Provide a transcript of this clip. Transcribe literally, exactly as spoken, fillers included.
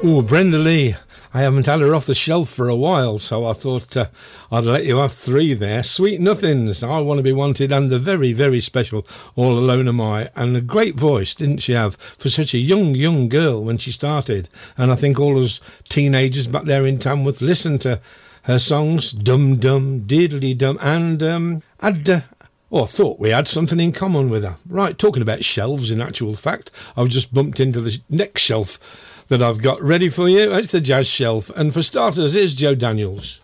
Oh, Brenda Lee. I haven't had her off the shelf for a while, so I thought uh, I'd let you have three there. Sweet Nothings, I Want to Be Wanted, and the very, very special All Alone Am I. And a great voice, didn't she have, for such a young, young girl when she started. And I think all those teenagers back there in Tamworth listened to her songs, Dum Dum, Diddly Dum, and um, I'd... Uh, Or thought we had something in common with her. Right, talking about shelves, in actual fact, I've just bumped into the next shelf that I've got ready for you. It's the jazz shelf. And for starters, here's Joe Daniels.